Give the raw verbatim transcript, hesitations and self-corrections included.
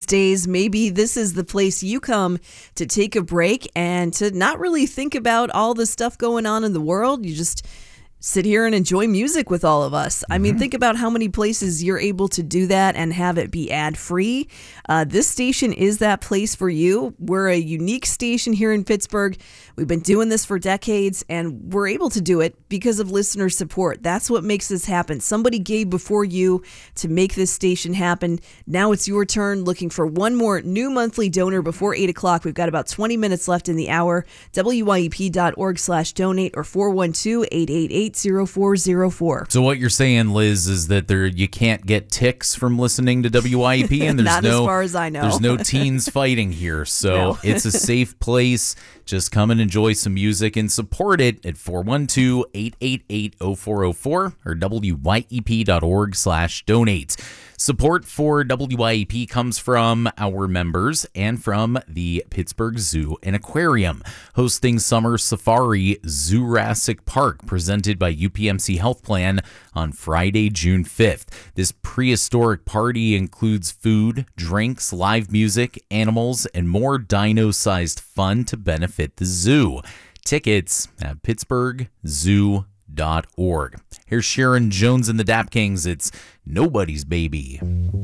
days, maybe this is the place you come to take a break and to not really think about all the stuff going on in the world. You just sit here and enjoy music with all of us. I mean, think about how many places you're able to do that and have it be ad-free. Uh, this station is that place for you. We're a unique station here in Pittsburgh. We've been doing this for decades, and we're able to do it because of listener support. That's what makes this happen. Somebody gave before you to make this station happen. Now it's your turn. Looking for one more new monthly donor before eight o'clock. We've got about twenty minutes left in the hour. W Y E P dot org slash donate or four one two, eight eight eight, zero four zero four. So what you're saying, Liz, is that there you can't get ticks from listening to W Y E P, and there's Not no, as far as I know. There's no teens fighting here, so No. it's a safe place. Just come and enjoy some music and support it at four one two, eight eight eight, zero four zero four or W Y E P dot org slash donate. Support for W Y E P comes from our members and from the Pittsburgh Zoo and Aquarium, hosting Summer Safari Zourassic Park, presented by U P M C Health Plan on Friday, June fifth. This prehistoric party includes food, drinks, live music, animals, and more dino-sized fun to benefit the zoo. Tickets at pittsburgh zoo dot org. Here's Sharon Jones and the Dap Kings. It's Nobody's Baby.